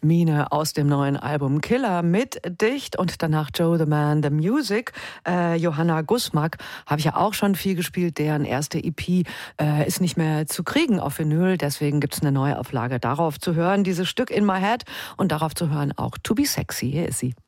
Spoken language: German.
Mine aus dem neuen Album Killer mit Dicht und danach Joe the Man, The Music. Johanna Gusmak habe ich ja auch schon viel gespielt. Deren erste EP ist nicht mehr zu kriegen auf Vinyl. Deswegen gibt es eine Neuauflage. Darauf zu hören, dieses Stück In My Head und darauf zu hören auch To Be Sexy. Hier ist sie.